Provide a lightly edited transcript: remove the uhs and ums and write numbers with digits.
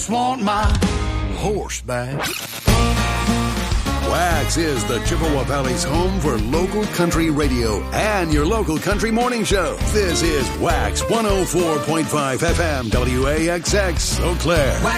just want my horse back. Wax is the Chippewa Valley's home for local country radio and your local country morning show. This is Wax 104.5 FM WAXX Eau Claire.